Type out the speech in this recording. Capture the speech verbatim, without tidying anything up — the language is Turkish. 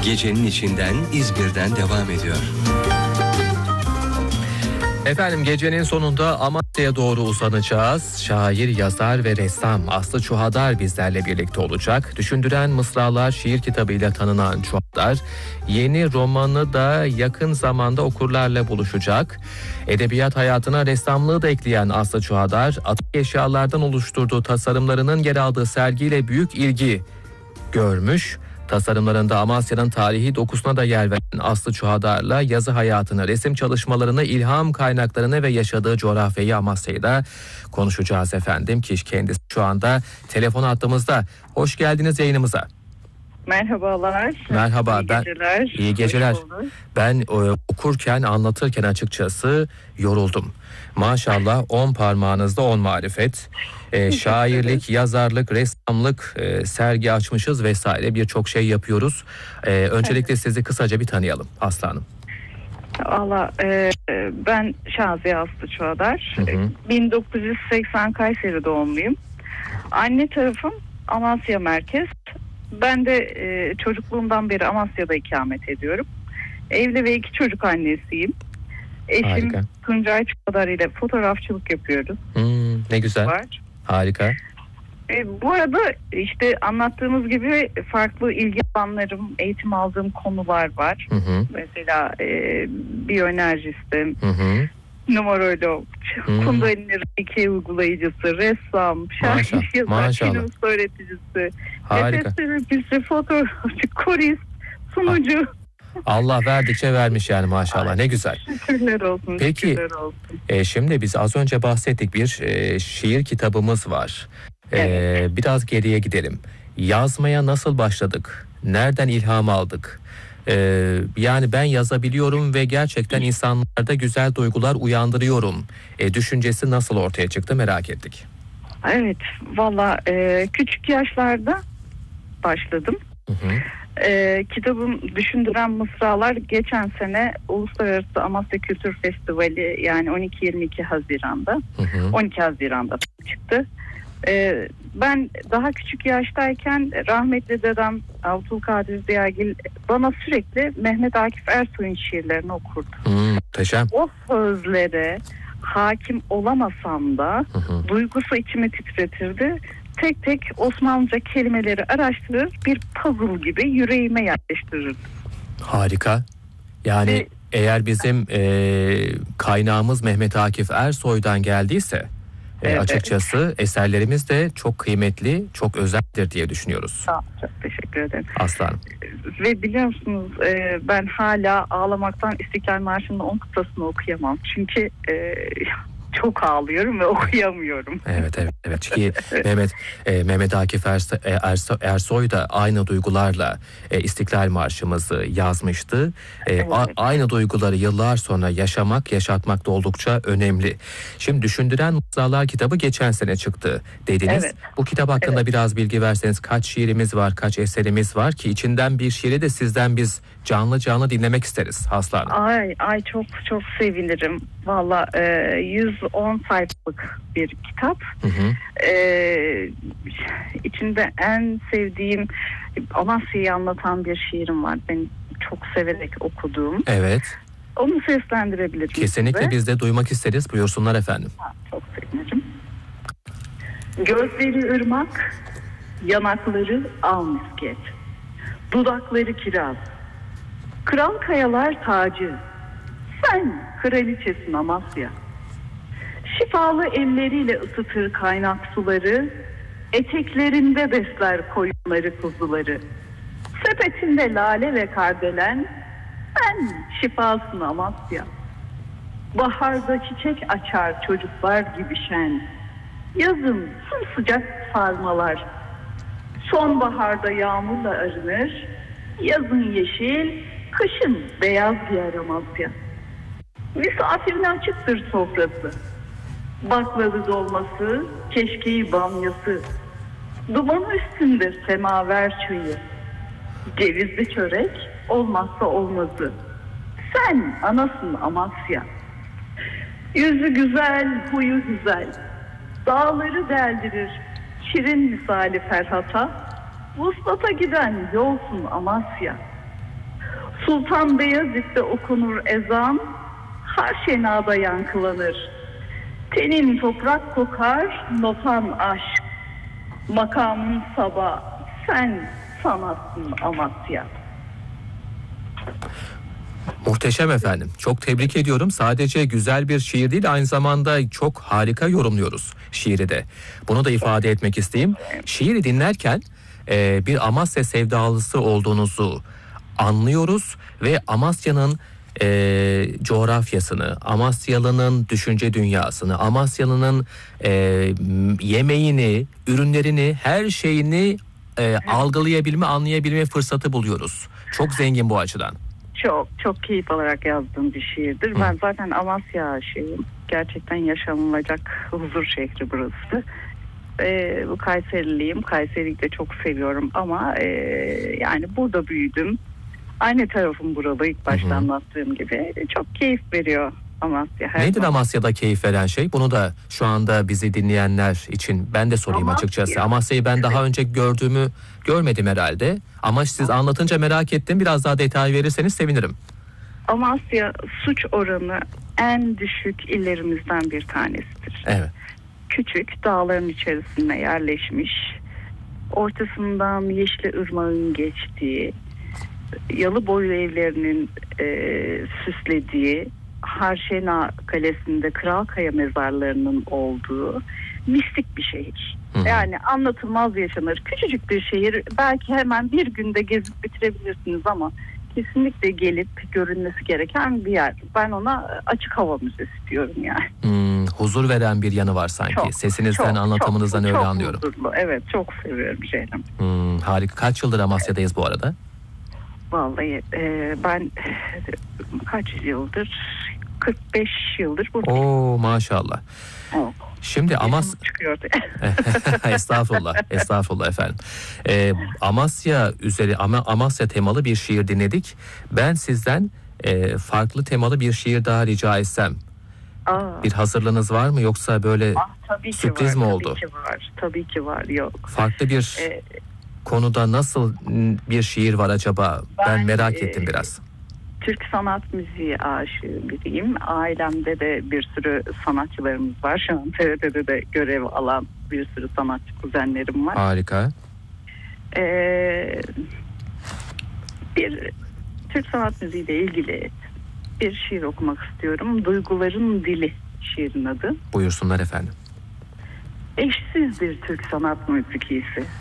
Gecenin içinden İzmir'den devam ediyor. Efendim gecenin sonunda Amasya'ya doğru uzanacağız. Şair, yazar ve ressam Aslı Çuhadar bizlerle birlikte olacak. Düşündüren Mısralar şiir kitabıyla tanınan Çuhadar, yeni romanı da yakın zamanda okurlarla buluşacak. Edebiyat hayatına ressamlığı da ekleyen Aslı Çuhadar, atık eşyalardan oluşturduğu tasarımlarının yer aldığı sergiyle büyük ilgi görmüş. Tasarımlarında Amasya'nın tarihi dokusuna da yer veren Aslı Çuhadar'la yazı hayatını, resim çalışmalarını, ilham kaynaklarını ve yaşadığı coğrafyayı, Amasya'yı da konuşacağız efendim ki kendisi şu anda telefon hattımızda. Hoş geldiniz yayınımıza. Merhabalar. Merhaba. İyi ben, geceler. İyi geceler. Ben e, okurken, anlatırken açıkçası yoruldum. Maşallah on parmağınızda on marifet. E, şairlik, yazarlık, ressamlık, e, sergi açmışız vesaire, birçok şey yapıyoruz. E, öncelikle evet. Sizi kısaca bir tanıyalım Aslı Hanım. Valla e, ben Şaziye Aslı Çuhadar. Hı hı. bin dokuz yüz seksen Kayseri doğumluyum. Anne tarafım Amasya merkez. Ben de e, çocukluğumdan beri Amasya'da ikamet ediyorum. Evli ve iki çocuk annesiyim. Eşim Harika. Tuncay Çuhadar ile fotoğrafçılık yapıyoruz. Hmm, ne güzel. Var. Harika. E, bu arada işte anlattığımız gibi farklı ilgi alanlarım, eğitim aldığım konular var. Hı hı. Mesela e, biyoenerjistim, hı hı. numerolog, hmm. kundalini reiki uygulayıcısı, ressam, şair, yazar, film öğreticisi, nefes terapisi, fotoğrafçı, korist, sunucu. Ha. Allah verdikçe vermiş yani maşallah. Ay, ne güzel. Şükürler olsun. Peki şükürler olsun. E, şimdi biz az önce bahsettik, bir e, şiir kitabımız var. E, evet. Biraz geriye gidelim. Yazmaya nasıl başladık? Nereden ilham aldık? E, yani ben yazabiliyorum ve gerçekten insanlarda güzel duygular uyandırıyorum. E, düşüncesi nasıl ortaya çıktı merak ettik. Evet, valla e, küçük yaşlarda başladım. Hı hı. Ee, kitabım Düşündüren Mısralar geçen sene Uluslararası Amasya Kültür Festivali, yani on iki yirmi iki Haziran'da hı hı. on iki Haziran'da çıktı. Ee, ben daha küçük yaştayken rahmetli dedem Abdülkadir Ziyagil bana sürekli Mehmet Akif Ersoy'un şiirlerini okurdu. Hmm, o sözlere hakim olamasam da hı hı. duygusu içimi titretirdi. Tek tek Osmanlıca kelimeleri araştırır, bir puzzle gibi yüreğime yerleştirirdim. Harika. Yani Ve, eğer bizim e, kaynağımız Mehmet Akif Ersoy'dan geldiyse e, evet. açıkçası eserlerimiz de çok kıymetli, çok özeldir diye düşünüyoruz. Sağ, çok teşekkür ederim. Aslanım. Ve biliyor musunuz e, ben hala ağlamaktan İstiklal Marşı'nın on kıtasını okuyamam. Çünkü e, çok ağlıyorum ve okuyamıyorum. Evet evet evet. Çünkü Mehmet e, Mehmet Akif Erso, Erso, Ersoy da aynı duygularla e, İstiklal Marşımızı yazmıştı. E, evet. a, aynı duyguları yıllar sonra yaşamak, yaşatmak da oldukça önemli. Şimdi Düşündüren Mısralar kitabı geçen sene çıktı dediniz. Evet. Bu kitap hakkında evet. biraz bilgi verseniz, kaç şiirimiz var, kaç eserimiz var ki içinden bir şiiri de sizden biz canlı canlı dinlemek isteriz Aslı Hanım. Ay ay çok çok sevinirim. Valla e, yüz on sayfalık bir kitap. Hı hı. E, içinde en sevdiğim Amasya'yı anlatan bir şiirim var. Ben çok severek okuduğum. Evet. Onu seslendirebilirim. Kesinlikle size. Biz de duymak isteriz. Buyursunlar efendim. Ha, çok sevinirim. Gözleri ırmak, yanakları al misket, dudakları kiraz, kral kayalar tacı, sen kraliçesin Amasya. Şifalı elleriyle ısıtır kaynak suları, eteklerinde besler koyunları kuzuları. Sepetinde lale ve kardelen, sen şifasın Amasya. Baharda çiçek açar çocuklar gibi şen, yazın sımsıcak sarmalar. Sonbaharda yağmurla arınır, yazın yeşil, kışın beyaz giyer Amasya. Misafirine açıktır sofrası, baklalı dolması, keşkeği bamyası, dumanı üstünde semaver çayı, cevizli çörek olmazsa olmazı. Sen anasın Amasya. Yüzü güzel, huyu güzel, dağları deldirir şirin misali Ferhat'a, vuslata giden yolsun Amasya. Sultan Beyazıt'ta okunur ezan, Harşena'da yankılanır. Tenin toprak kokar, notan aşk. Makamın sabah, sen sanatsın Amasya. Muhteşem efendim. Çok tebrik ediyorum. Sadece güzel bir şiir değil, aynı zamanda çok harika yorumluyoruz şiiri de. Bunu da ifade etmek isteyeyim. Şiiri dinlerken e, bir Amasya sevdalısı olduğunuzu anlıyoruz ve Amasya'nın e, coğrafyasını, Amasyalı'nın düşünce dünyasını, Amasyalı'nın e, yemeğini, ürünlerini, her şeyini e, algılayabilme, anlayabilme fırsatı buluyoruz. Çok zengin bu açıdan. Çok çok keyif alarak yazdığım bir şiirdir. Hı. Ben zaten Amasya aşığıyım. Gerçekten yaşanılacak huzur şehri burası. Ee, bu Kayseriliyim. Kayseri'yi de çok seviyorum ama e, yani burada büyüdüm. Aynı tarafım buralı, ilk başta Hı hı. anlattığım gibi. Çok keyif veriyor Amasya. Her Nedir zaman. Amasya'da keyif veren şey? Bunu da şu anda bizi dinleyenler için ben de sorayım Amasya. açıkçası. Amasya'yı ben daha önce gördüğümü görmedim herhalde. Ama siz anlatınca merak ettim. Biraz daha detay verirseniz sevinirim. Amasya suç oranı en düşük illerimizden bir tanesidir. Evet. Küçük dağların içerisine yerleşmiş, ortasından Yeşil Irmak'ın geçtiği, yalı boylu evlerinin e, süslediği, Harşena Kalesi'nde Kralkaya mezarlarının olduğu mistik bir şehir. Hı hı. Yani anlatılmaz yaşanır. Küçücük bir şehir. Belki hemen bir günde gezip bitirebilirsiniz ama kesinlikle gelip görülmesi gereken bir yer. Ben ona açık hava müzesi diyorum yani. Hmm, huzur veren bir yanı var sanki. Çok, Sesinizden, çok, anlatımınızdan çok, öyle çok anlıyorum. Huzurlu. Evet, çok seviyorum Ceylan. Hmm, harika. Kaç yıldır Amasya'dayız bu arada? Vallahi e, ben kaç yıldır? kırk beş yıldır buradayım. Oo maşallah. Oh. Şimdi Amas Çıkıyordu. estağfurullah, estağfurullah efendim. Ee, Amasya üzeri ama Amasya temalı bir şiir dinledik. Ben sizden e, farklı temalı bir şiir daha rica etsem. Aa, Bir hazırlığınız var mı yoksa böyle ah, tabii ki sürpriz var, mi oldu? Tabii ki var. Tabii ki var. Yok. farklı bir Ee, konuda nasıl bir şiir var acaba? Ben, Ben, merak e, ettim biraz. Türk sanat müziği aşığı biriyim. Ailemde de bir sürü sanatçılarımız var. Şu an T R T'de de görev alan bir sürü sanatçı kuzenlerim var. Harika. Ee, bir Türk sanat müziği ile ilgili bir şiir okumak istiyorum. Duyguların Dili şiirin adı. Buyursunlar efendim. Eşsiz bir Türk sanat müziğisi.